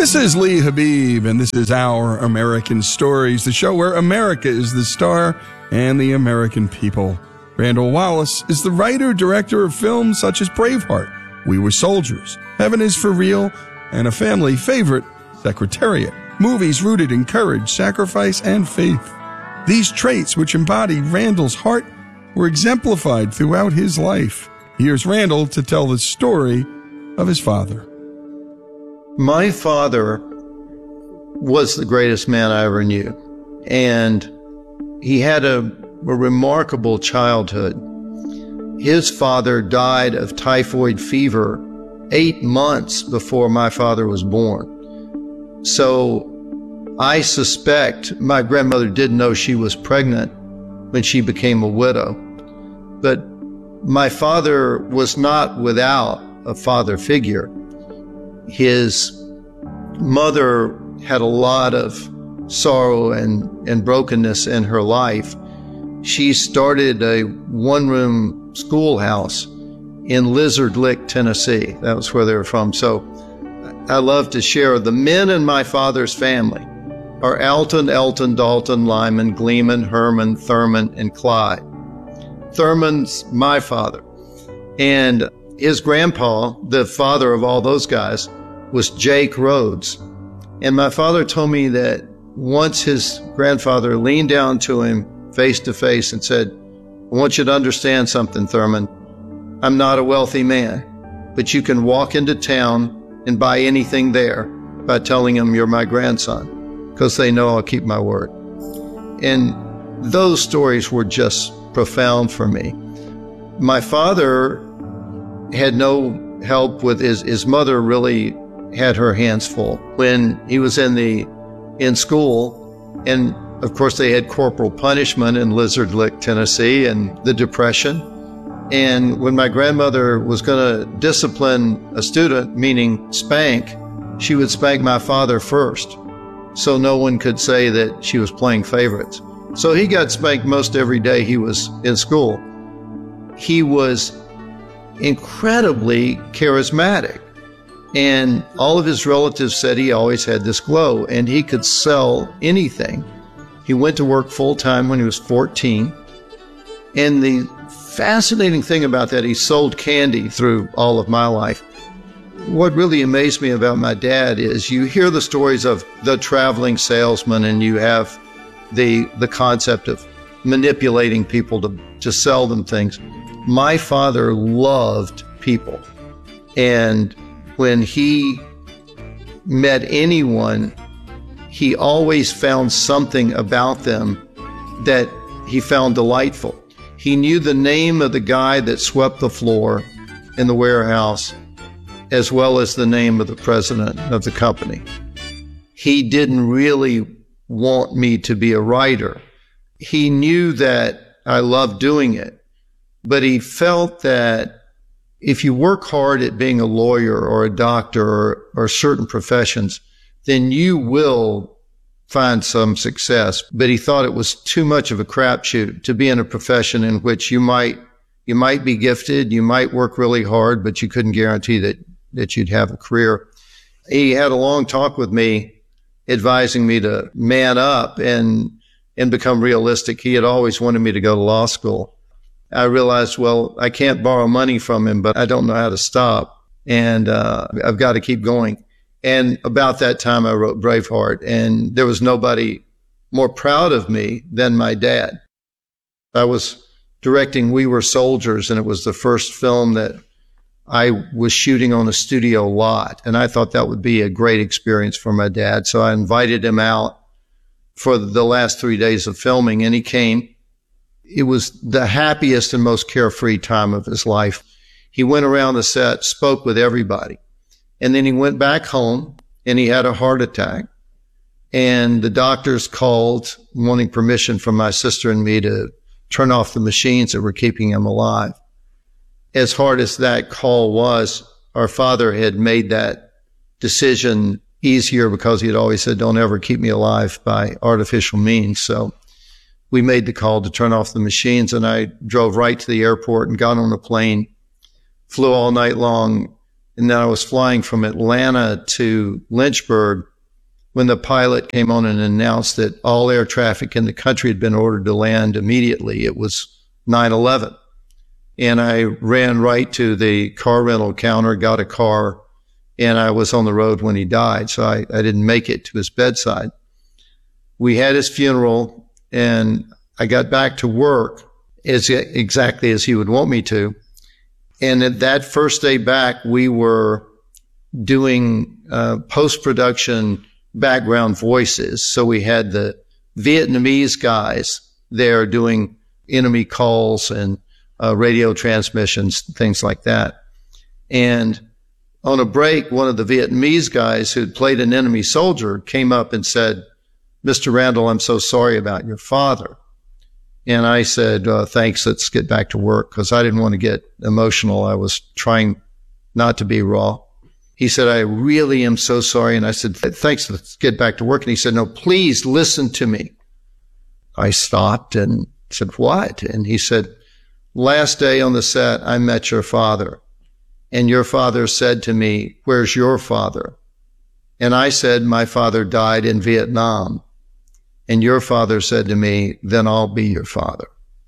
This is Lee Habib, and this is Our American Stories, the show where America is the star and the American people. Randall Wallace is the writer-director of films such as Braveheart, We Were Soldiers, Heaven is for Real, and a family favorite, Secretariat. Movies rooted in courage, sacrifice, and faith. These traits, which embody Randall's heart, were exemplified throughout his life. Here's Randall to tell the story of his father. My father was the greatest man I ever knew, and he had a remarkable childhood. His father died of typhoid fever 8 months before my father was born. So I suspect my grandmother didn't know she was pregnant when she became a widow. But my father was not without a father figure. His mother had a lot of sorrow and brokenness in her life. She started a one-room schoolhouse in Lizard Lick, Tennessee. That was where they were from. So I love to share the men in my father's family are Alton, Elton, Dalton, Lyman, Gleeman, Herman, Thurman, and Clyde. Thurman's my father. And his grandpa, the father of all those guys, was Jake Rhodes. And my father told me that once his grandfather leaned down to him face to face and said, "I want you to understand something, Thurman. I'm not a wealthy man, but you can walk into town and buy anything there by telling them you're my grandson, because they know I'll keep my word." And those stories were just profound for me. My father had no help with his mother really had her hands full when he was in school. And of course they had corporal punishment in Lizard Lick, Tennessee, and the Depression. And when my grandmother was going to discipline a student, meaning spank, she would spank my father first, so no one could say that she was playing favorites. So he got spanked most every day he was in school. He was incredibly charismatic, and all of his relatives said he always had this glow, and he could sell anything. He went to work full-time when he was 14, and the fascinating thing about that, he sold candy through all of my life. What really amazed me about my dad is you hear the stories of the traveling salesman, and you have the concept of manipulating people to sell them things. My father loved people, and when he met anyone, he always found something about them that he found delightful. He knew the name of the guy that swept the floor in the warehouse, as well as the name of the president of the company. He didn't really want me to be a writer. He knew that I loved doing it, but he felt that if you work hard at being a lawyer or a doctor or certain professions, then you will find some success. But he thought it was too much of a crapshoot to be in a profession in which you might be gifted, you might work really hard, but you couldn't guarantee that you'd have a career. He had a long talk with me advising me to man up and become realistic. He had always wanted me to go to law school. I realized, well, I can't borrow money from him, but I don't know how to stop. And I've got to keep going. And about that time, I wrote Braveheart, and there was nobody more proud of me than my dad. I was directing We Were Soldiers, and it was the first film that I was shooting on a studio lot, and I thought that would be a great experience for my dad. So I invited him out for the last 3 days of filming, and he came. It was the happiest and most carefree time of his life. He went around the set, spoke with everybody, and then he went back home, and he had a heart attack. And the doctors called wanting permission from my sister and me to turn off the machines that were keeping him alive. As hard as that call was, our father had made that decision easier because he had always said, "Don't ever keep me alive by artificial means." So we made the call to turn off the machines, and I drove right to the airport and got on a plane, flew all night long And then I was flying from Atlanta to Lynchburg when the pilot came on and announced that all air traffic in the country had been ordered to land immediately. It was 9/11. And I ran right to the car rental counter, got a car, and I was on the road when he died. So I didn't make it to his bedside. We had his funeral, and I got back to work exactly as he would want me to. And at that first day back, we were doing post-production background voices. So we had the Vietnamese guys there doing enemy calls and radio transmissions, things like that. And on a break, one of the Vietnamese guys who'd played an enemy soldier came up and said, "Mr. Randall, I'm so sorry about your father." And I said, "Thanks, let's get back to work," because I didn't want to get emotional. I was trying not to be raw. He said, "I really am so sorry." And I said, "Thanks, let's get back to work." And he said, "No, please listen to me." I stopped and said, "What?" And he said, "Last day on the set, I met your father. And your father said to me, 'Where's your father?' And I said, 'My father died in Vietnam.' And your father said to me, 'Then I'll be your father.'"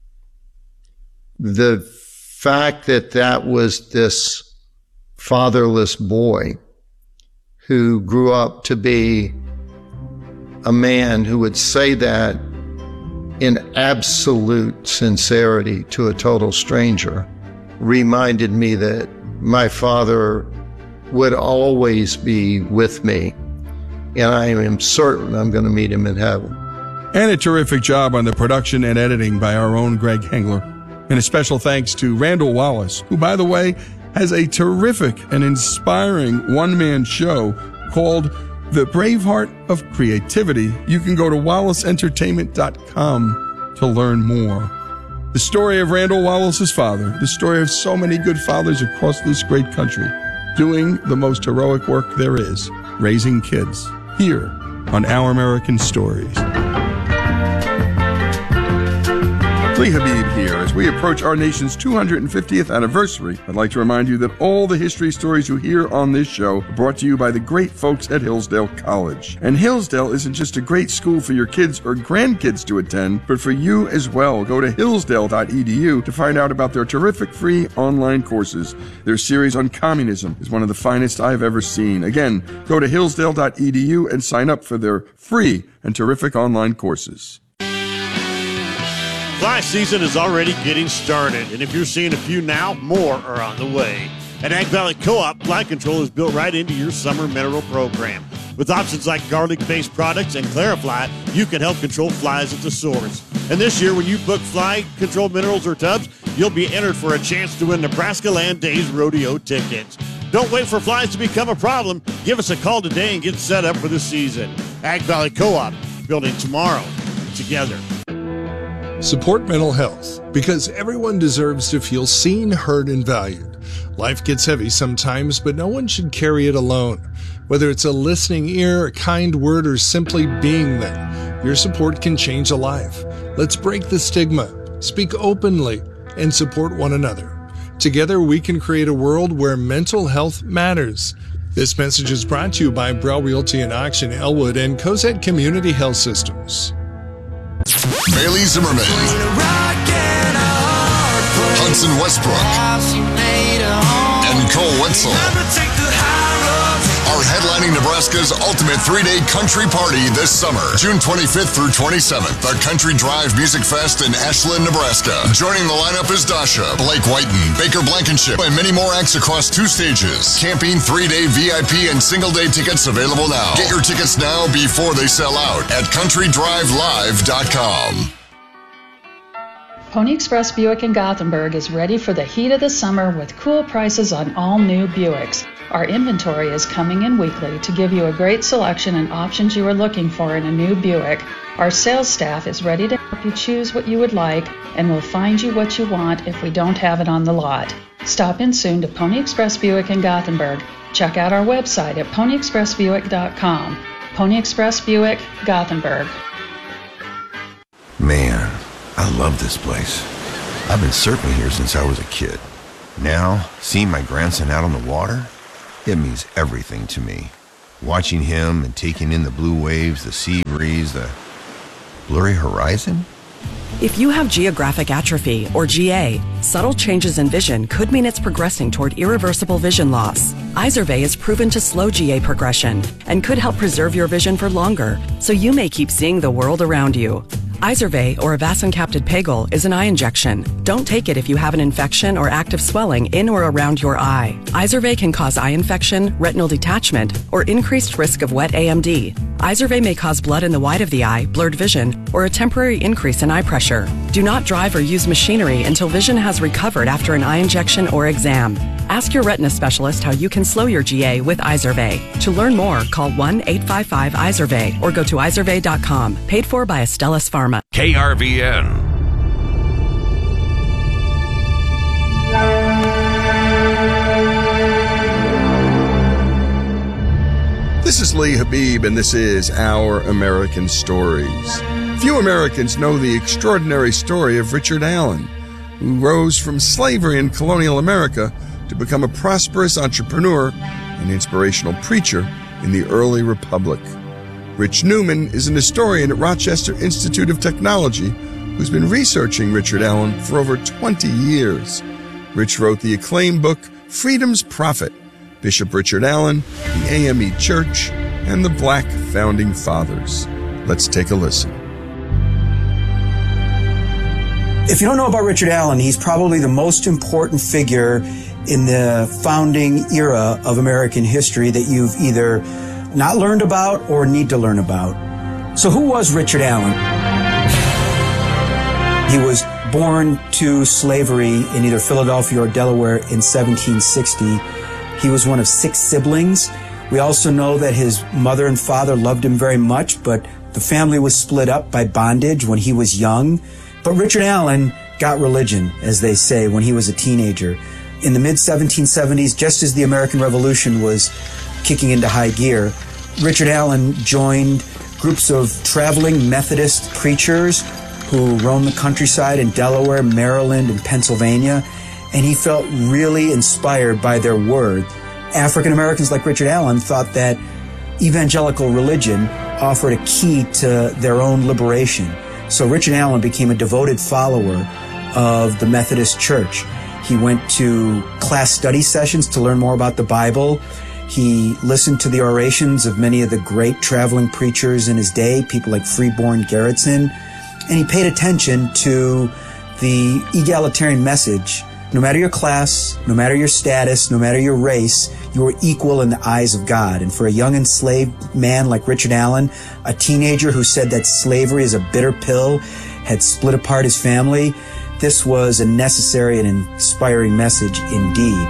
The fact that that was this fatherless boy who grew up to be a man who would say that in absolute sincerity to a total stranger reminded me that my father would always be with me, and I am certain I'm going to meet him in heaven. And a terrific job on the production and editing by our own Greg Hengler. And a special thanks to Randall Wallace, who, by the way, has a terrific and inspiring one-man show called The Braveheart of Creativity. You can go to wallaceentertainment.com to learn more. The story of Randall Wallace's father, the story of so many good fathers across this great country, doing the most heroic work there is, raising kids, here on Our American Stories. Lee Habib here. As we approach our nation's 250th anniversary, I'd like to remind you that all the history stories you hear on this show are brought to you by the great folks at Hillsdale College. And Hillsdale isn't just a great school for your kids or grandkids to attend, but for you as well. Go to hillsdale.edu to find out about their terrific free online courses. Their series on communism is one of the finest I've ever seen. Again, go to hillsdale.edu and sign up for their free and terrific online courses. Fly season is already getting started, and if you're seeing a few now, more are on the way. At Ag Valley Co-op, Fly Control is built right into your summer mineral program. With options like garlic-based products and Clarifly, you can help control flies at the source. And this year, when you book Fly Control minerals or tubs, you'll be entered for a chance to win Nebraska Land Days rodeo tickets. Don't wait for flies to become a problem. Give us a call today and get set up for the season. Ag Valley Co-op, building tomorrow together. Support mental health, because everyone deserves to feel seen, heard, and valued. Life gets heavy sometimes, but no one should carry it alone. Whether it's a listening ear, a kind word, or simply being there, your support can change a life. Let's break the stigma, speak openly, and support one another. Together, we can create a world where mental health matters. This message is brought to you by Brell Realty and Auction Elwood and Cozad Community Health Systems. Bailey Zimmerman, Hudson Westbrook, and Cole Wetzel are headlining Nebraska's ultimate 3-day country party this summer, June 25th through 27th, the Country Drive Music Fest in Ashland, Nebraska. Joining the lineup is Dasha, Blake Whiten, Baker Blankenship, and many more acts across 2 stages. Camping, 3-day VIP, and single-day tickets available now. Get your tickets now before they sell out at countrydrivelive.com. Pony Express Buick in Gothenburg is ready for the heat of the summer with cool prices on all new Buicks. Our inventory is coming in weekly to give you a great selection and options you are looking for in a new Buick. Our sales staff is ready to help you choose what you would like and will find you what you want if we don't have it on the lot. Stop in soon to Pony Express Buick in Gothenburg. Check out our website at ponyexpressbuick.com. Pony Express Buick, Gothenburg. Man, I love this place. I've been surfing here since I was a kid. Now, seeing my grandson out on the water, It means everything to me. Watching him and taking in the blue waves, the sea breeze, the blurry horizon. If you have geographic atrophy, or GA, subtle changes in vision could mean it's progressing toward irreversible vision loss. Izervay is proven to slow GA progression and could help preserve your vision for longer, so you may keep seeing the world around you. Izervay, or avacincaptad pegol, is an eye injection. Don't take it if you have an infection or active swelling in or around your eye. Izervay can cause eye infection, retinal detachment, or increased risk of wet AMD. Izervay may cause blood in the white of the eye, blurred vision, or a temporary increase in eye pressure. Do not drive or use machinery until vision has recovered after an eye injection or exam. Ask your retina specialist how you can slow your GA with Izervay. To learn more, call 1-855-IZERVAY or go to izervay.com. Paid for by Astellas Pharma. KRVN. This is Lee Habib, and this is Our American Stories. Few Americans know the extraordinary story of Richard Allen, who rose from slavery in colonial America to become a prosperous entrepreneur and inspirational preacher in the early republic. Rich Newman is an historian at Rochester Institute of Technology who's been researching Richard Allen for over 20 years. Rich wrote the acclaimed book, Freedom's Prophet, Bishop Richard Allen, the AME Church, and the Black Founding Fathers. Let's take a listen. If you don't know about Richard Allen, he's probably the most important figure in the founding era of American history that you've either not learned about or need to learn about. So who was Richard Allen? He was born to slavery in either Philadelphia or Delaware in 1760. He was one of 6 siblings. We also know that his mother and father loved him very much, but the family was split up by bondage when he was young. But Richard Allen got religion, as they say, when he was a teenager. In the mid-1770s, just as the American Revolution was kicking into high gear, Richard Allen joined groups of traveling Methodist preachers who roamed the countryside in Delaware, Maryland, and Pennsylvania, and he felt really inspired by their word. African Americans like Richard Allen thought that evangelical religion offered a key to their own liberation. So Richard Allen became a devoted follower of the Methodist Church. He went to class study sessions to learn more about the Bible. He listened to the orations of many of the great traveling preachers in his day, people like Freeborn Garretson, and he paid attention to the egalitarian message. No matter your class, no matter your status, no matter your race, you are equal in the eyes of God. And for a young enslaved man like Richard Allen, a teenager who said that slavery is a bitter pill, had split apart his family, this was a necessary and inspiring message indeed.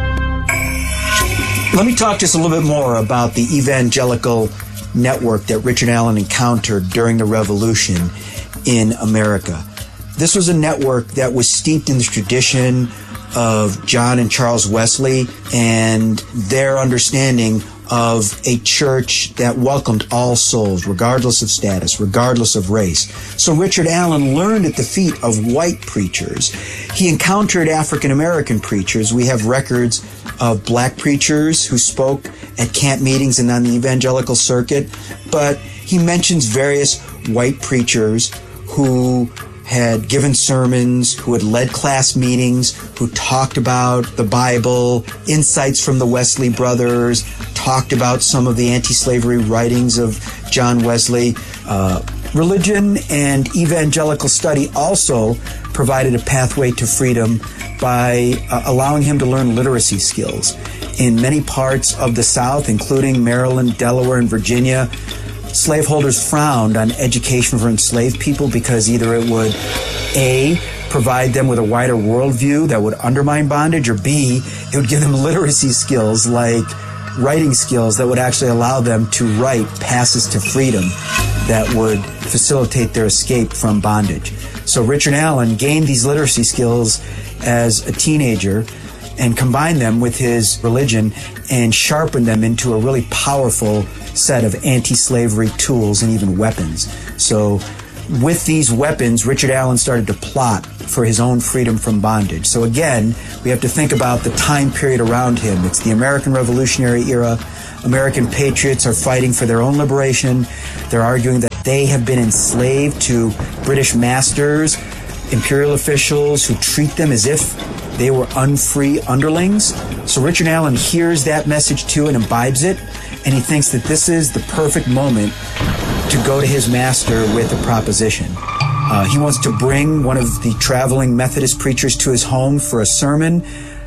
Let me talk just a little bit more about the evangelical network that Richard Allen encountered during the Revolution in America. This was a network that was steeped in the tradition of John and Charles Wesley and their understanding of a church that welcomed all souls, regardless of status, regardless of race. So Richard Allen learned at the feet of white preachers. He encountered African American preachers. We have records of black preachers who spoke at camp meetings and on the evangelical circuit, but he mentions various white preachers who had given sermons, who had led class meetings, who talked about the Bible, insights from the Wesley brothers, talked about some of the anti-slavery writings of John Wesley. Religion and evangelical study also provided a pathway to freedom by allowing him to learn literacy skills. In many parts of the South, including Maryland, Delaware, and Virginia, slaveholders frowned on education for enslaved people because either it would, A, provide them with a wider worldview that would undermine bondage, or B, it would give them literacy skills like writing skills that would actually allow them to write passes to freedom that would facilitate their escape from bondage. So Richard Allen gained these literacy skills as a teenager and combined them with his religion and sharpened them into a really powerful set of anti-slavery tools and even weapons. So with these weapons, Richard Allen started to plot for his own freedom from bondage. So again, we have to think about the time period around him. It's the American Revolutionary era. American patriots are fighting for their own liberation. They're arguing that they have been enslaved to British masters, imperial officials who treat them as if they were unfree underlings. So Richard Allen hears that message too and imbibes it, and he thinks that this is the perfect moment to go to his master with a proposition. He wants to bring one of the traveling Methodist preachers to his home for a sermon,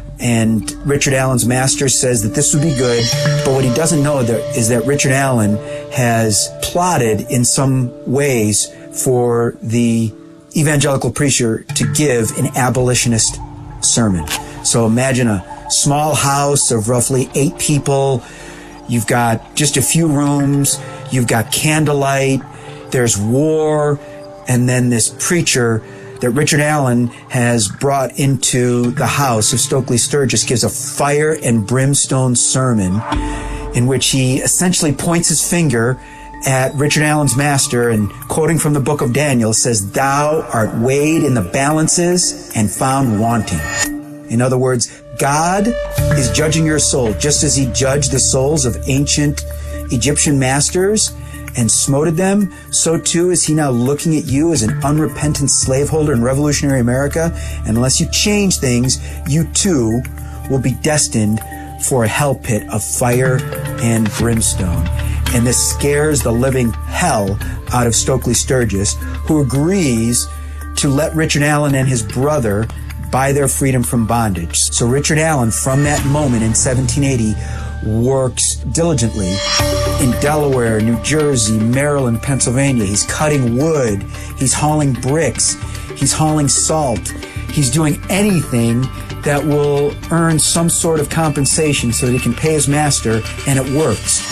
and Richard Allen's master says that this would be good, but what he doesn't know is that Richard Allen has plotted in some ways for the evangelical preacher to give an abolitionist sermon. So imagine a small house of roughly 8 people. You've got just a few rooms. You've got candlelight. There's war. And then this preacher that Richard Allen has brought into the house of Stokely Sturgis gives a fire and brimstone sermon in which he essentially points his finger at Richard Allen's master and, quoting from the book of Daniel, says, "Thou art weighed in the balances and found wanting." In other words, God is judging your soul just as he judged the souls of ancient Egyptian masters and smoted them. So too is he now looking at you as an unrepentant slaveholder in revolutionary America. And unless you change things, you too will be destined for a hell pit of fire and brimstone. And this scares the living hell out of Stokely Sturgis, who agrees to let Richard Allen and his brother buy their freedom from bondage. So Richard Allen, from that moment in 1780, works diligently in Delaware, New Jersey, Maryland, Pennsylvania. He's cutting wood. He's hauling bricks. He's hauling salt. He's doing anything that will earn some sort of compensation so that he can pay his master, and it works.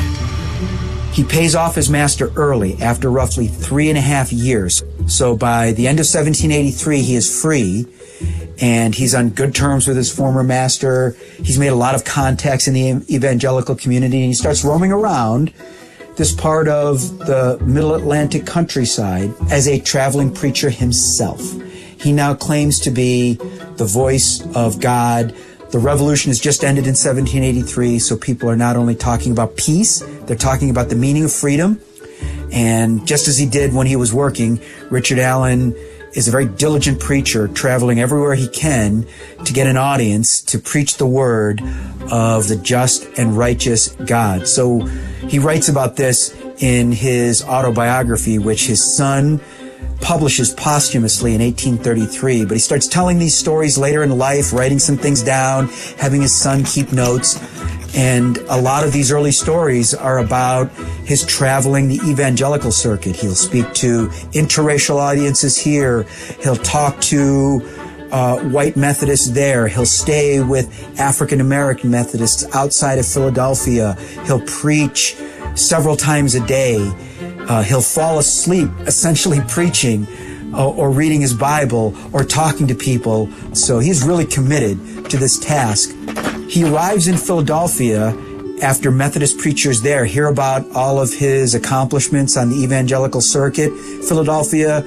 He pays off his master early, after roughly 3.5 years. So by the end of 1783, he is free, and he's on good terms with his former master. He's made a lot of contacts in the evangelical community, and he starts roaming around this part of the Middle Atlantic countryside as a traveling preacher himself. He now claims to be the voice of God. The revolution has just ended in 1783, so people are not only talking about peace, they're talking about the meaning of freedom. And just as he did when he was working, Richard Allen is a very diligent preacher, traveling everywhere he can to get an audience to preach the word of the just and righteous God. So he writes about this in his autobiography, which his son publishes posthumously in 1833, but he starts telling these stories later in life, writing some things down, having his son keep notes. And a lot of these early stories are about his traveling the evangelical circuit. He'll speak to interracial audiences here. He'll talk to white Methodists there. He'll stay with African American Methodists outside of Philadelphia. He'll preach several times a day. He'll fall asleep essentially preaching or reading his Bible or talking to people. So he's really committed to this task. He arrives in Philadelphia after Methodist preachers there hear about all of his accomplishments on the evangelical circuit. Philadelphia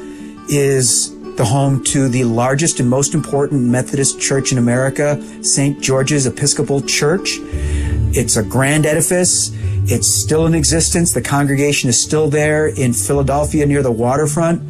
is the home to the largest and most important Methodist church in America, St. George's Episcopal Church. It's a grand edifice. It's still in existence. The congregation is still there in Philadelphia near the waterfront.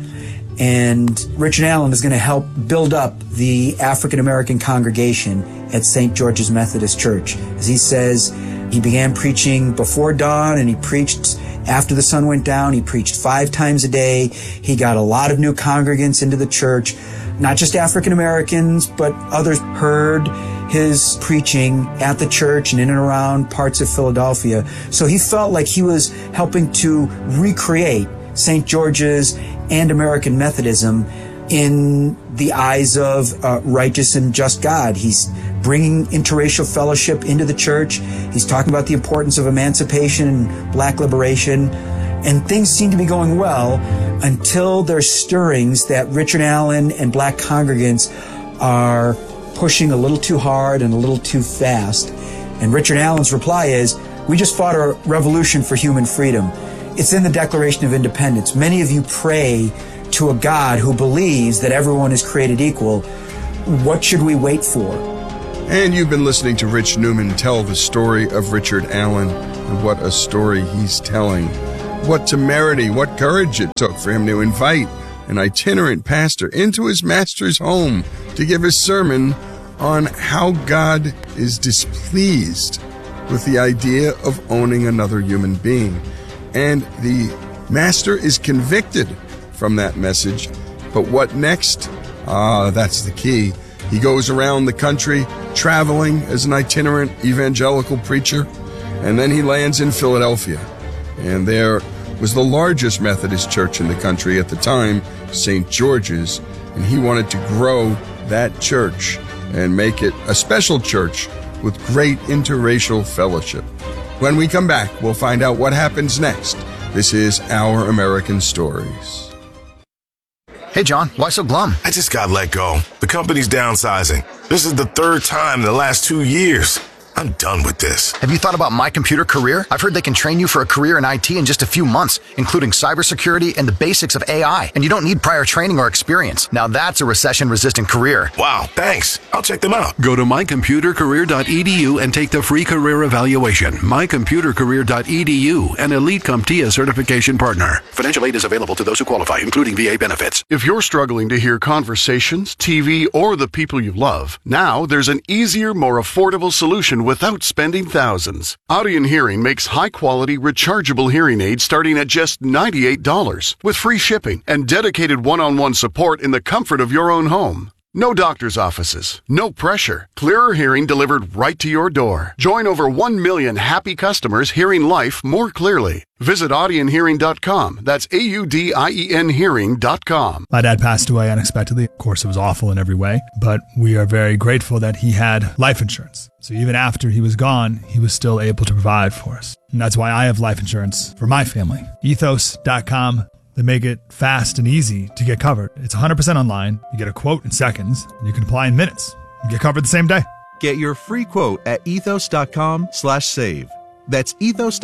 And Richard Allen is going to help build up the African American congregation at St. George's Methodist Church. As he says, he began preaching before dawn and he preached after the sun went down. He preached 5 times a day. He got a lot of new congregants into the church, not just African Americans, but others heard his preaching at the church and in and around parts of Philadelphia. So he felt like he was helping to recreate St. George's and American Methodism in the eyes of righteous and just God. He's bringing interracial fellowship into the church. He's talking about the importance of emancipation and black liberation. And things seem to be going well until there's stirrings that Richard Allen and black congregants are pushing a little too hard and a little too fast. And Richard Allen's reply is, "We just fought a revolution for human freedom. It's in the Declaration of Independence. Many of you pray to a God who believes that everyone is created equal, what should we wait for? And you've been listening to Rich Newman tell the story of Richard Allen, and what a story he's telling. What temerity, what courage it took for him to invite an itinerant pastor into his master's home to give a sermon on how God is displeased with the idea of owning another human being. And the master is convicted from that message. But what next? That's the key. He goes around the country traveling as an itinerant evangelical preacher, and then he lands in Philadelphia. And there was the largest Methodist church in the country at the time, St. George's, and he wanted to grow that church and make it a special church with great interracial fellowship. When we come back, we'll find out what happens next. This is Our American Stories. Hey, John, why so glum? I just got let go. The company's downsizing. This is the third time in the last 2 years. I'm done with this. Have you thought about My Computer Career? I've heard they can train you for a career in IT in just a few months, including cybersecurity and the basics of AI. And you don't need prior training or experience. Now that's a recession-resistant career. Wow, thanks. I'll check them out. Go to mycomputercareer.edu and take the free career evaluation. mycomputercareer.edu, an Elite CompTIA certification partner. Financial aid is available to those who qualify, including VA benefits. If you're struggling to hear conversations, TV, or the people you love, now there's an easier, more affordable solution without spending thousands. Audion Hearing makes high-quality, rechargeable hearing aids starting at just $98, with free shipping and dedicated one-on-one support in the comfort of your own home. No doctor's offices, no pressure. Clearer hearing delivered right to your door. Join over 1 million happy customers hearing life more clearly. Visit audionhearing.com. That's AUDIEN hearing.com. My dad passed away unexpectedly. Of course, it was awful in every way, but we are very grateful that he had life insurance. So even after he was gone, he was still able to provide for us. And that's why I have life insurance for my family. Ethos.com. They make it fast and easy to get covered. It's 100% online. You get a quote in seconds, and you can apply in minutes. You get covered the same day. Get your free quote at ethos.com/save. That's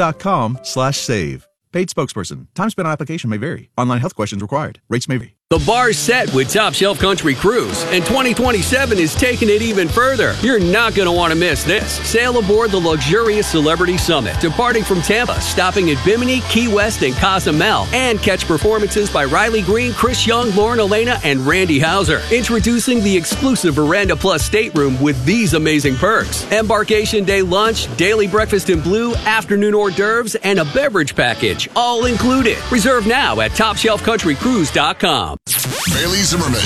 ethos.com/save. Paid spokesperson. Time spent on application may vary. Online health questions required. Rates may vary. The bar's set with Top Shelf Country Cruise, and 2027 is taking it even further. You're not going to want to miss this. Sail aboard the luxurious Celebrity Summit, departing from Tampa, stopping at Bimini, Key West, and Cozumel, and catch performances by Riley Green, Chris Young, Lauren Elena, and Randy Hauser. Introducing the exclusive Veranda Plus stateroom with these amazing perks: embarkation day lunch, daily breakfast in blue, afternoon hors d'oeuvres, and a beverage package, all included. Reserve now at TopShelfCountryCruise.com. Bailey Zimmerman,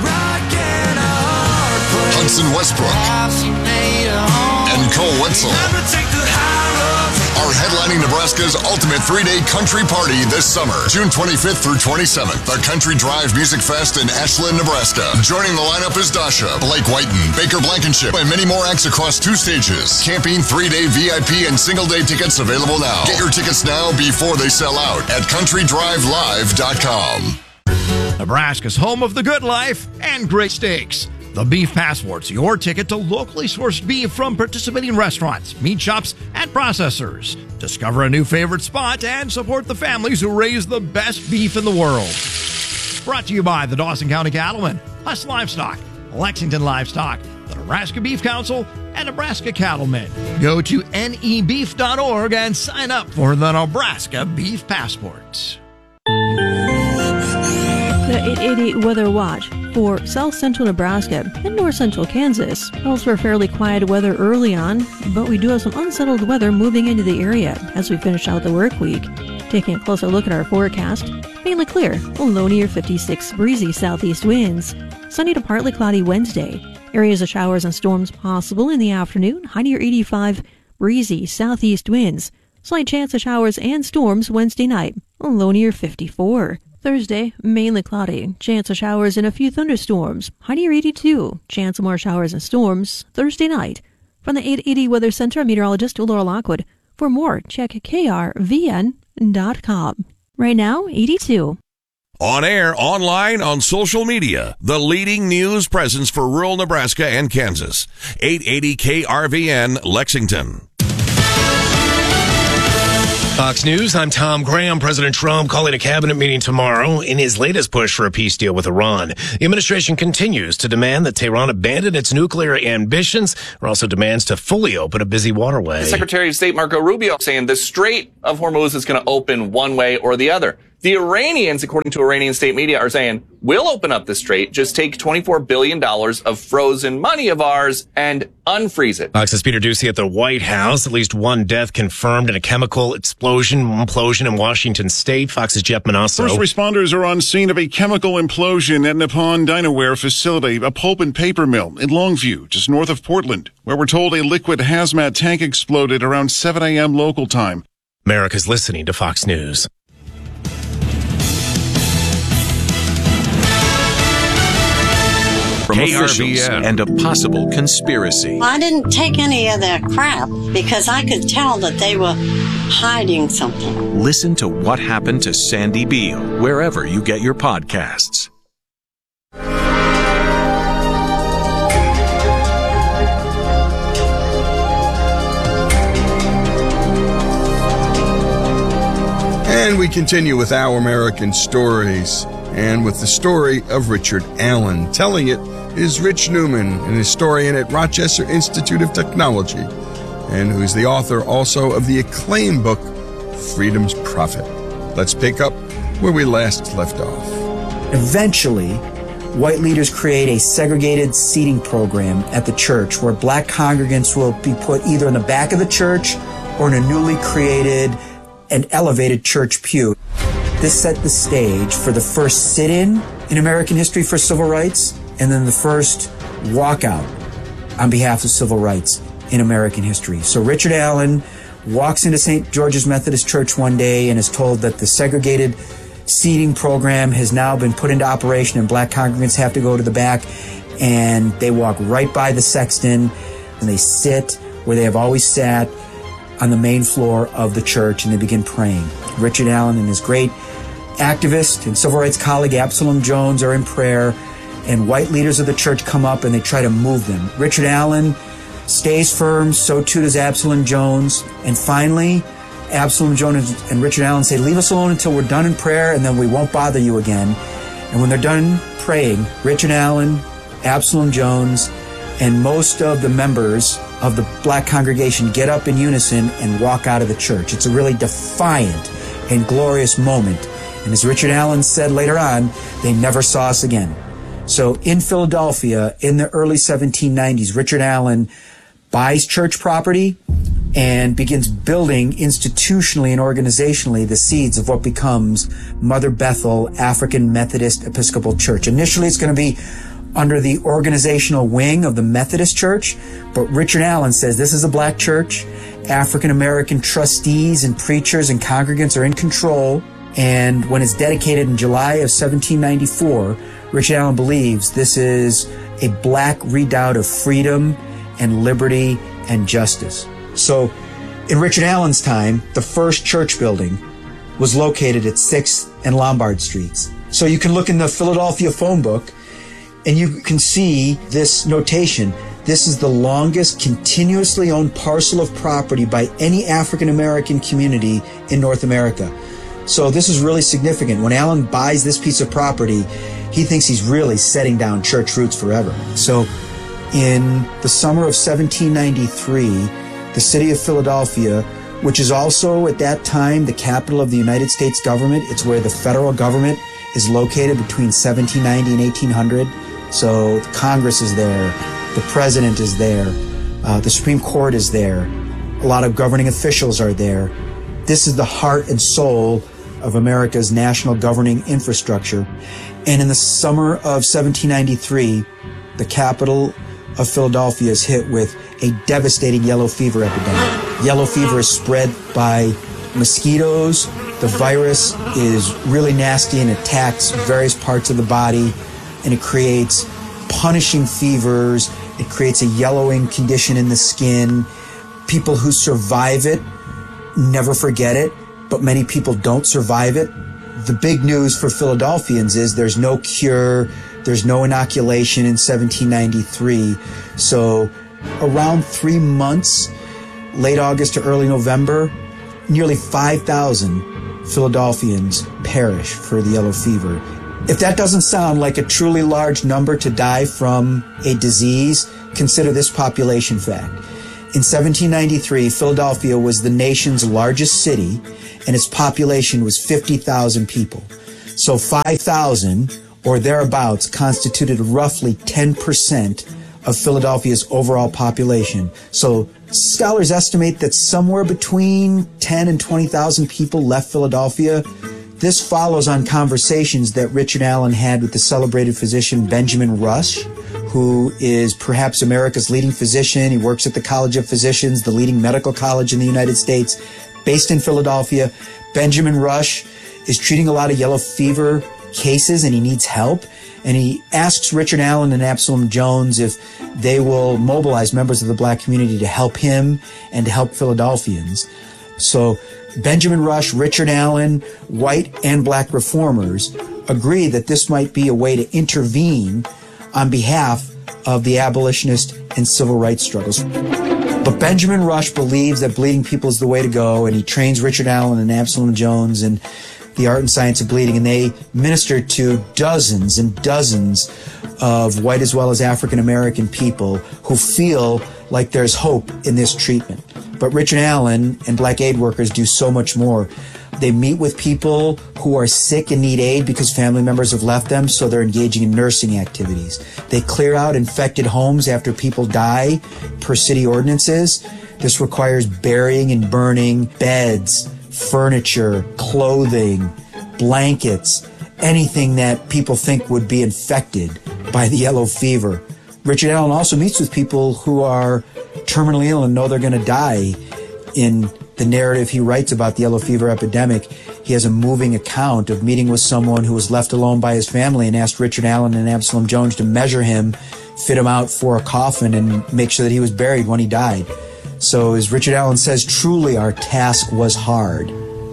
Hudson Westbrook, and Cole Wetzel are headlining Nebraska's ultimate 3-day country party this summer, June 25th through 27th, the Country Drive Music Fest in Ashland, Nebraska. Joining the lineup is Dasha, Blake Whiten, Baker Blankenship, and many more acts across 2 stages. Camping, 3-day VIP, and single-day tickets available now. Get your tickets now before they sell out at CountryDriveLive.com. Nebraska's home of the good life and great steaks. The Beef Passport's your ticket to locally sourced beef from participating restaurants, meat shops, and processors. Discover a new favorite spot and support the families who raise the best beef in the world. Brought to you by the Dawson County Cattlemen, Huss Livestock, Lexington Livestock, the Nebraska Beef Council, and Nebraska Cattlemen. Go to nebeef.org and sign up for the Nebraska Beef Passport. The 880 Weather Watch for South Central Nebraska and North Central Kansas calls for fairly quiet weather early on, but we do have some unsettled weather moving into the area as we finish out the work week. Taking a closer look at our forecast, mainly clear, a low near 56, breezy southeast winds. Sunny to partly cloudy Wednesday. Areas of showers and storms possible in the afternoon, high near 85, breezy southeast winds. Slight chance of showers and storms Wednesday night, a low near 54. Thursday, mainly cloudy. Chance of showers and a few thunderstorms. High near 82. Chance of more showers and storms Thursday night. From the 880 Weather Center, I'm meteorologist Laura Lockwood. For more, check krvn.com. Right now, 82. On air, online, on social media, the leading news presence for rural Nebraska and Kansas. 880 KRVN, Lexington. Fox News, I'm Tom Graham. President Trump calling a cabinet meeting tomorrow in his latest push for a peace deal with Iran. The administration continues to demand that Tehran abandon its nuclear ambitions, and also demands to fully open a busy waterway. The Secretary of State Marco Rubio saying the Strait of Hormuz is going to open one way or the other. The Iranians, according to Iranian state media, are saying, we'll open up the strait, just take $24 billion of frozen money of ours and unfreeze it. Fox's Peter Doocy at the White House. At least one death confirmed in a chemical implosion in Washington State. Fox's Jeff Manasso. First responders are on scene of a chemical implosion at Nippon Dinaware facility, a pulp and paper mill in Longview, just north of Portland, where we're told a liquid hazmat tank exploded around 7 a.m. local time. America's listening to Fox News. From officials and a possible conspiracy. I didn't take any of that crap because I could tell that they were hiding something. Listen to What Happened to Sandy Beale wherever you get your podcasts. And we continue with Our American Stories, and with the story of Richard Allen. Telling it is Rich Newman, an historian at Rochester Institute of Technology, and who's the author also of the acclaimed book, Freedom's Prophet. Let's pick up where we last left off. Eventually, white leaders create a segregated seating program at the church where black congregants will be put either in the back of the church or in a newly created and elevated church pew. This set the stage for the first sit-in in American history for civil rights, and then the first walkout on behalf of civil rights in American history. So Richard Allen walks into St. George's Methodist Church one day and is told that the segregated seating program has now been put into operation and black congregants have to go to the back, and they walk right by the sexton and they sit where they have always sat on the main floor of the church, and they begin praying. Richard Allen and his great activist and civil rights colleague Absalom Jones are in prayer, and white leaders of the church come up and they try to move them. Richard Allen stays firm, so too does Absalom Jones, and finally Absalom Jones and Richard Allen say, leave us alone until we're done in prayer and then we won't bother you again. And when they're done praying, Richard Allen, Absalom Jones, and most of the members of the black congregation get up in unison and walk out of the church. It's a really defiant and glorious moment. And as Richard Allen said later on, they never saw us again. So in Philadelphia, in the early 1790s, Richard Allen buys church property and begins building institutionally and organizationally the seeds of what becomes Mother Bethel African Methodist Episcopal Church. Initially, it's going to be under the organizational wing of the Methodist Church, but Richard Allen says this is a black church. African American trustees and preachers and congregants are in control. And when it's dedicated in July of 1794, Richard Allen believes this is a black redoubt of freedom and liberty and justice. So in Richard Allen's time, the first church building was located at 6th and Lombard Streets. So you can look in the Philadelphia phone book and you can see this notation. This is the longest continuously owned parcel of property by any African American community in North America. So this is really significant. When Allen buys this piece of property, he thinks he's really setting down church roots forever. So in the summer of 1793, the city of Philadelphia, which is also at that time the capital of the United States government, it's where the federal government is located between 1790 and 1800. So the Congress is there, the president is there, the Supreme Court is there, a lot of governing officials are there. This is the heart and soul of America's national governing infrastructure. And in the summer of 1793, the capital of Philadelphia is hit with a devastating yellow fever epidemic. Yellow fever is spread by mosquitoes. The virus is really nasty and attacks various parts of the body, and it creates punishing fevers. It creates a yellowing condition in the skin. People who survive it never forget it, but many people don't survive it. The big news for Philadelphians is there's no cure, there's no inoculation in 1793. So around 3 months, late August to early November, nearly 5,000 Philadelphians perish for the yellow fever. If that doesn't sound like a truly large number to die from a disease, consider this population fact. In 1793, Philadelphia was the nation's largest city, and its population was 50,000 people. So 5,000 or thereabouts constituted roughly 10% of Philadelphia's overall population. So scholars estimate that somewhere between 10 and 20,000 people left Philadelphia. This follows on conversations that Richard Allen had with the celebrated physician Benjamin Rush, who is perhaps America's leading physician. He works at the College of Physicians, the leading medical college in the United States, based in Philadelphia. Benjamin Rush is treating a lot of yellow fever cases, and he needs help. And he asks Richard Allen and Absalom Jones if they will mobilize members of the black community to help him and to help Philadelphians. So Benjamin Rush, Richard Allen, white and black reformers agree that this might be a way to intervene on behalf of the abolitionist and civil rights struggles. But Benjamin Rush believes that bleeding people is the way to go, and he trains Richard Allen and Absalom Jones in the art and science of bleeding, and they minister to dozens and dozens of white as well as African American people who feel like there's hope in this treatment. But Richard Allen and black aid workers do so much more. They meet with people who are sick and need aid because family members have left them, so they're engaging in nursing activities. They clear out infected homes after people die per city ordinances. This requires burying and burning beds, furniture, clothing, blankets, anything that people think would be infected by the yellow fever. Richard Allen also meets with people who are terminally ill and know they're going to die. In the narrative he writes about the yellow fever epidemic, he has a moving account of meeting with someone who was left alone by his family and asked Richard Allen and Absalom Jones to measure him, fit him out for a coffin, and make sure that he was buried when he died. So as Richard Allen says, truly our task was hard.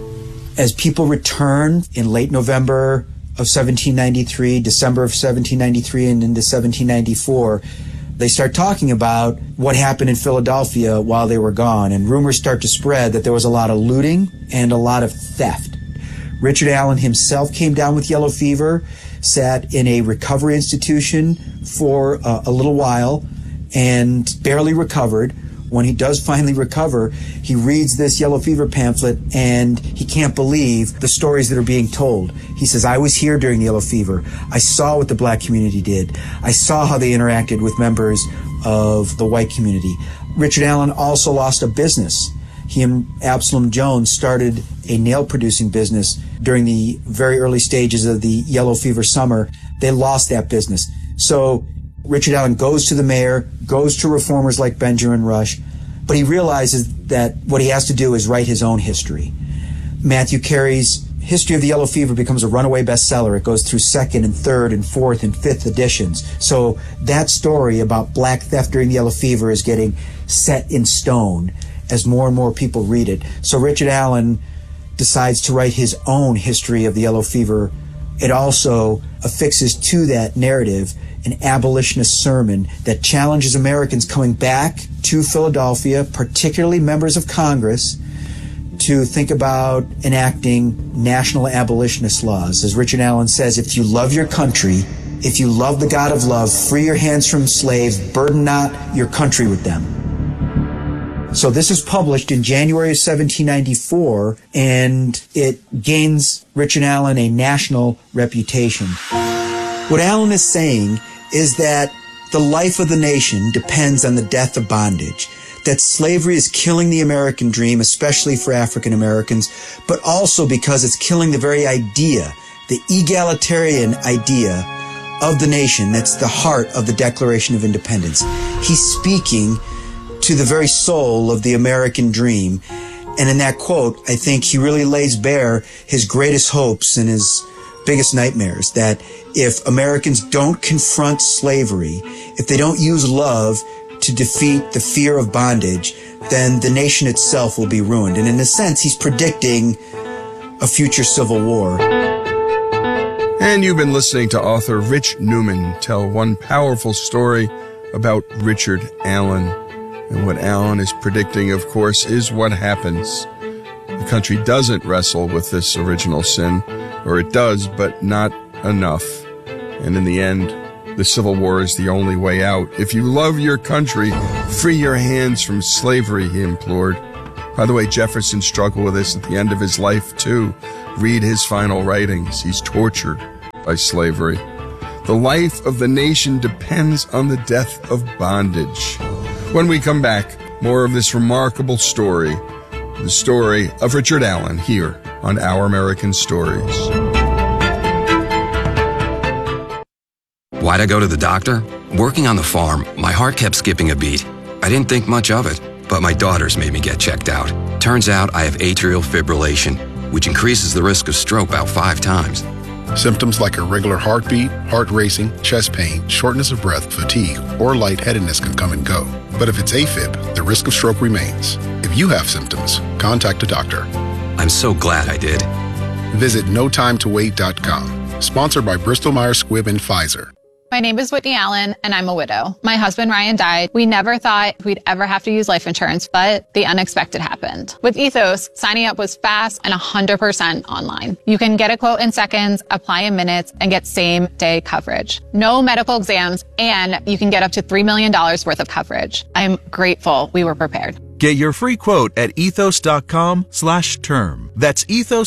As people return in late November of 1793, December of 1793, and into 1794, they start talking about what happened in Philadelphia while they were gone, and rumors start to spread that there was a lot of looting and a lot of theft. Richard Allen himself came down with yellow fever, sat in a recovery institution for a little while, and barely recovered. When he does finally recover, he reads this yellow fever pamphlet, and he can't believe the stories that are being told. He says, I was here during the yellow fever. I saw what the black community did. I saw how they interacted with members of the white community. Richard Allen also lost a business. He and Absalom Jones started a nail-producing business during the very early stages of the yellow fever summer. They lost that business. So Richard Allen goes to the mayor, goes to reformers like Benjamin Rush, but he realizes that what he has to do is write his own history. Matthew Carey's History of the Yellow Fever becomes a runaway bestseller. It goes through second and third and fourth and fifth editions. So that story about black theft during the yellow fever is getting set in stone as more and more people read it. So Richard Allen decides to write his own history of the yellow fever. It also affixes to that narrative an abolitionist sermon that challenges Americans coming back to Philadelphia, particularly members of Congress, to think about enacting national abolitionist laws. As Richard Allen says, if you love your country, if you love the God of love, free your hands from slaves, burden not your country with them. So this is published in January of 1794, and it gains Richard Allen a national reputation. What Allen is saying is that the life of the nation depends on the death of bondage, that slavery is killing the American dream, especially for African Americans, but also because it's killing the very idea, the egalitarian idea of the nation that's the heart of the Declaration of Independence. He's speaking to the very soul of the American dream. And in that quote, I think he really lays bare his greatest hopes and his biggest nightmares, that if Americans don't confront slavery, if they don't use love to defeat the fear of bondage, then the nation itself will be ruined. And in a sense, he's predicting a future civil war. And you've been listening to author Rich Newman tell one powerful story about Richard Allen. And what Allen is predicting, of course, is what happens. The country doesn't wrestle with this original sin, or it does, but not enough. And in the end, the Civil War is the only way out. If you love your country, free your hands from slavery, he implored. By the way, Jefferson struggled with this at the end of his life, too. Read his final writings. He's tortured by slavery. The life of the nation depends on the death of bondage. When we come back, more of this remarkable story, the story of Richard Allen, here on Our American Stories. Why'd I go to the doctor? Working on the farm, my heart kept skipping a beat. I didn't think much of it, but my daughters made me get checked out. Turns out I have atrial fibrillation, which increases the risk of stroke about 5 times. Symptoms like irregular heartbeat, heart racing, chest pain, shortness of breath, fatigue, or lightheadedness can come and go. But if it's AFib, the risk of stroke remains. If you have symptoms, contact a doctor. I'm so glad I did. Visit notimetowait.com. Sponsored by Bristol Myers Squibb and Pfizer. My name is Whitney Allen, and I'm a widow. My husband, Ryan, died. We never thought we'd ever have to use life insurance, but the unexpected happened. With Ethos, signing up was fast and 100% online. You can get a quote in seconds, apply in minutes, and get same-day coverage. No medical exams, and you can get up to $3 million worth of coverage. I'm grateful we were prepared. Get your free quote at ethos.com/term. That's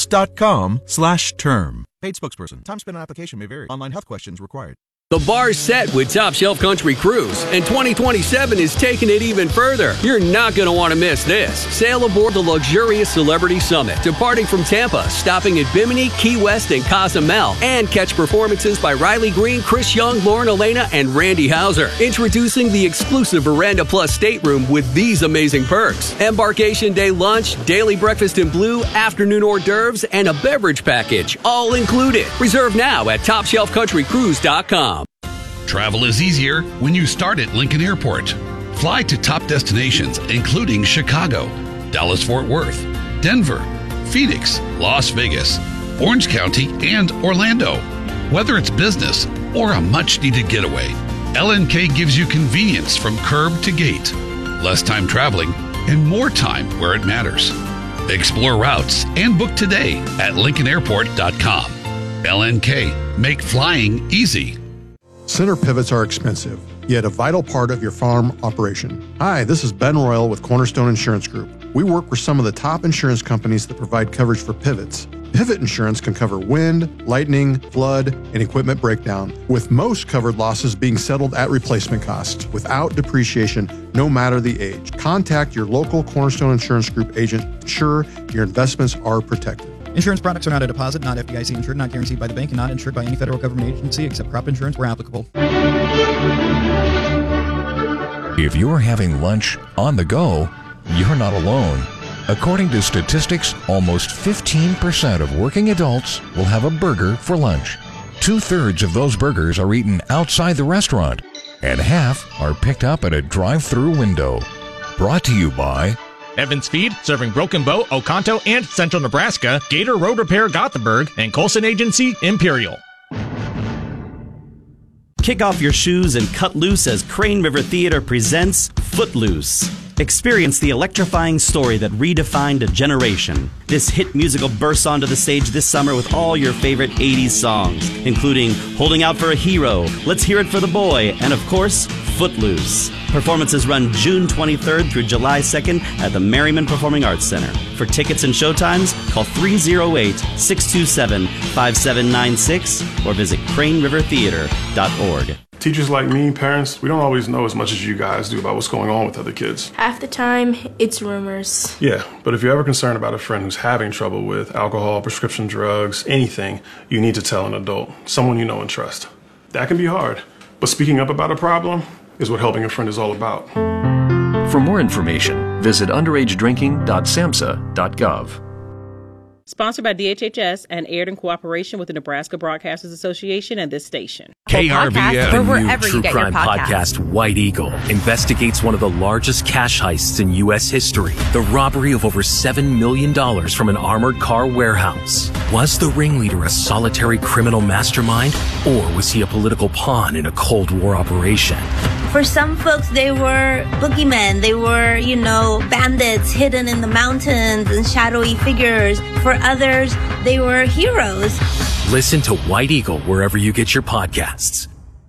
ethos.com/term. Paid spokesperson. Time spent on application may vary. Online health questions required. The bar's set with Top Shelf Country Cruise, and 2027 is taking it even further. You're not going to want to miss this. Sail aboard the luxurious Celebrity Summit, departing from Tampa, stopping at Bimini, Key West, and Cozumel, and catch performances by Riley Green, Chris Young, Lauren Elena, and Randy Houser. Introducing the exclusive Veranda Plus stateroom with these amazing perks: embarkation day lunch, daily breakfast in blue, afternoon hors d'oeuvres, and a beverage package, all included. Reserve now at TopShelfCountryCruise.com. Travel is easier when you start at Lincoln Airport. Fly to top destinations including Chicago, Dallas-Fort Worth, Denver, Phoenix, Las Vegas, Orange County, and Orlando. Whether it's business or a much-needed getaway, LNK gives you convenience from curb to gate, less time traveling, and more time where it matters. Explore routes and book today at LincolnAirport.com. LNK, make flying easy. Center pivots are expensive, yet a vital part of your farm operation. Hi, this is Ben Royal with Cornerstone Insurance Group. We work with some of the top insurance companies that provide coverage for pivots. Pivot insurance can cover wind, lightning, flood, and equipment breakdown, with most covered losses being settled at replacement cost, without depreciation, no matter the age. Contact your local Cornerstone Insurance Group agent to ensure your investments are protected. Insurance products are not a deposit, not FDIC insured, not guaranteed by the bank, and not insured by any federal government agency except crop insurance where applicable. If you're having lunch on the go, you're not alone. According to statistics, almost 15% of working adults will have a burger for lunch. 2/3 of those burgers are eaten outside the restaurant, and half are picked up at a drive-through window. Brought to you by Evans Feed, serving Broken Bow, Oconto, and Central Nebraska, Gator Road Repair Gothenburg, and Colson Agency Imperial. Kick off your shoes and cut loose as Crane River Theater presents Footloose. Experience the electrifying story that redefined a generation. This hit musical bursts onto the stage this summer with all your favorite 80s songs, including Holding Out for a Hero, Let's Hear It for the Boy, and of course, Footloose. Performances run June 23rd through July 2nd at the Merriman Performing Arts Center. For tickets and showtimes, call 308-627-5796 or visit cranerivertheater.org. Teachers like me, parents, we don't always know as much as you guys do about what's going on with other kids. Half the time, it's rumors. Yeah, but if you're ever concerned about a friend who's having trouble with alcohol, prescription drugs, anything, you need to tell an adult, someone you know and trust. That can be hard, but speaking up about a problem is what helping a friend is all about. For more information, visit underagedrinking.samhsa.gov. Sponsored by DHHS and aired in cooperation with the Nebraska Broadcasters Association and this station. KRVN, or the wherever new you true get your crime podcast, White Eagle, investigates one of the largest cash heists in U.S. history. The robbery of over $7 million from an armored car warehouse. Was the ringleader a solitary criminal mastermind, or was he a political pawn in a Cold War operation? For some folks, they were boogeymen. They were, bandits hidden in the mountains and shadowy figures. For others, they were heroes. Listen to White Eagle wherever you get your podcasts.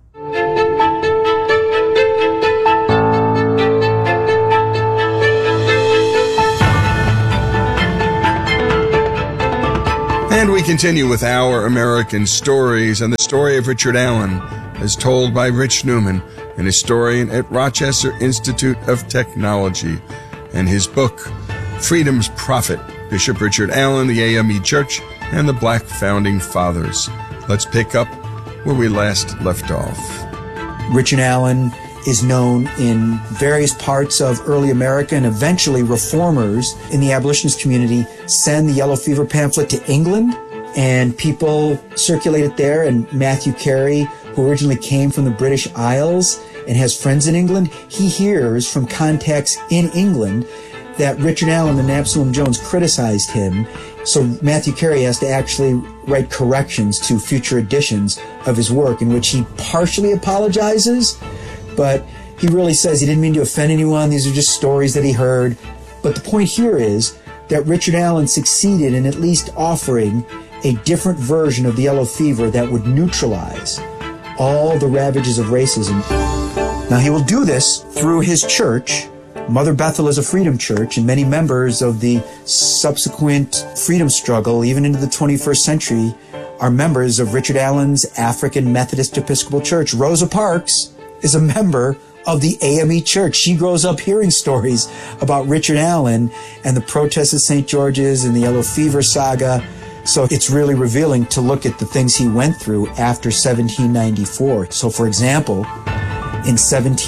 And we continue with Our American Stories, and the story of Richard Allen is told by Rich Newman, an historian at Rochester Institute of Technology, and his book, Freedom's Prophet, Bishop Richard Allen, the AME Church, and the Black Founding Fathers. Let's pick up where we last left off. Richard Allen is known in various parts of early America, and eventually reformers in the abolitionist community send the Yellow Fever pamphlet to England, and people circulate it there. And Matthew Carey, who originally came from the British Isles and has friends in England, he hears from contacts in England that Richard Allen and Absalom Jones criticized him. So Matthew Carey has to actually write corrections to future editions of his work, in which he partially apologizes, but he really says he didn't mean to offend anyone. These are just stories that he heard. But the point here is that Richard Allen succeeded in at least offering a different version of the yellow fever that would neutralize all the ravages of racism. Now, he will do this through his church. Mother Bethel is a freedom church, and many members of the subsequent freedom struggle, even into the 21st century, are members of Richard Allen's African Methodist Episcopal Church. Rosa Parks is a member of the AME Church. She grows up hearing stories about Richard Allen and the protests at St. George's and the Yellow Fever saga. So it's really revealing to look at the things he went through after 1794. So, for example, in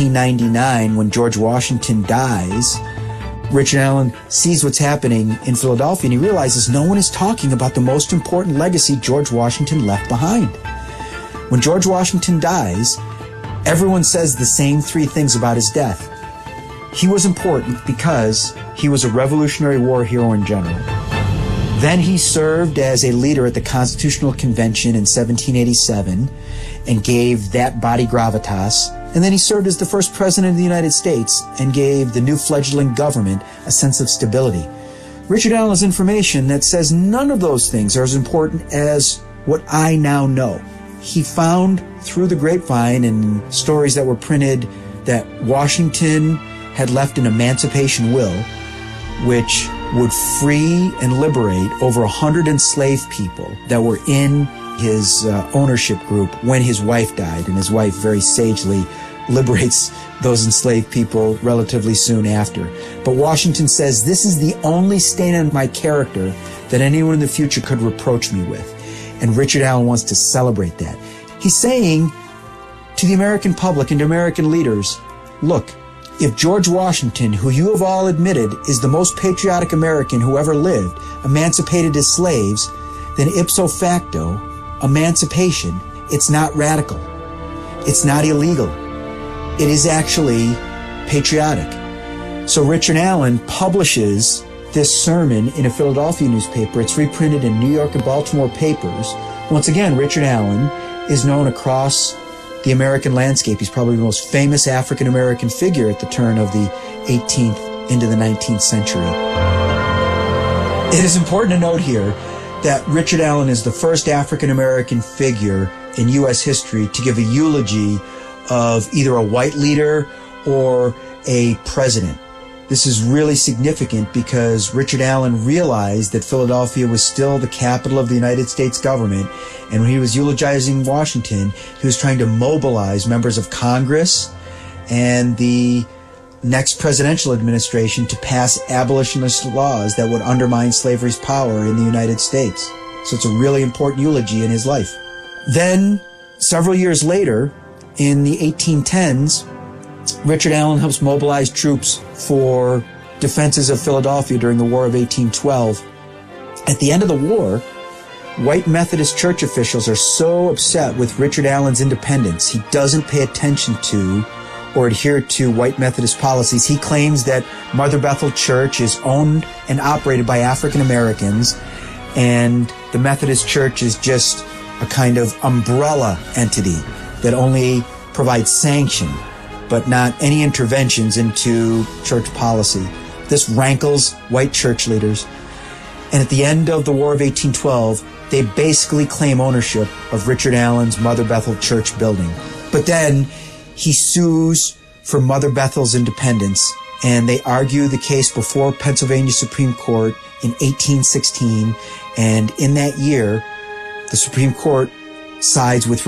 1799, when George Washington dies, Richard Allen sees what's happening in Philadelphia, and he realizes no one is talking about the most important legacy George Washington left behind. When George Washington dies, everyone says the same three things about his death. He was important because he was a Revolutionary War hero and general. Then he served as a leader at the Constitutional Convention in 1787 and gave that body gravitas. And then he served as the first president of the United States and gave the new fledgling government a sense of stability. Richard Allen has information that says none of those things are as important as what I now know. He found through the grapevine and stories that were printed that Washington had left an emancipation will, which would free and liberate over 100 enslaved people that were in his ownership group when his wife died. And his wife very sagely liberates those enslaved people relatively soon after. But Washington says, this is the only stain on my character that anyone in the future could reproach me with. And Richard Allen wants to celebrate that. He's saying to the American public and to American leaders, look, if George Washington, who you have all admitted is the most patriotic American who ever lived, emancipated his slaves, then ipso facto, emancipation, it's not radical. It's not illegal. It is actually patriotic. So Richard Allen publishes this sermon in a Philadelphia newspaper. It's reprinted in New York and Baltimore papers. Once again, Richard Allen is known across the American landscape. He's probably the most famous African-American figure at the turn of the 18th into the 19th century. It is important to note here that Richard Allen is the first African-American figure in U.S. history to give a eulogy of either a white leader or a president. This is really significant because Richard Allen realized that Philadelphia was still the capital of the United States government, and when he was eulogizing Washington, he was trying to mobilize members of Congress and the next presidential administration to pass abolitionist laws that would undermine slavery's power in the United States. So it's a really important eulogy in his life. Then, several years later, in the 1810s, Richard Allen helps mobilize troops for defenses of Philadelphia during the War of 1812. At the end of the war, white Methodist church officials are so upset with Richard Allen's independence, he doesn't pay attention to or adhere to white Methodist policies. He claims that Mother Bethel Church is owned and operated by African Americans, and the Methodist Church is just a kind of umbrella entity that only provides sanction but not any interventions into church policy. This rankles white church leaders. And at the end of the War of 1812, they basically claim ownership of Richard Allen's Mother Bethel Church building. But then he sues for Mother Bethel's independence, and they argue the case before Pennsylvania Supreme Court in 1816. And in that year, the Supreme Court sides with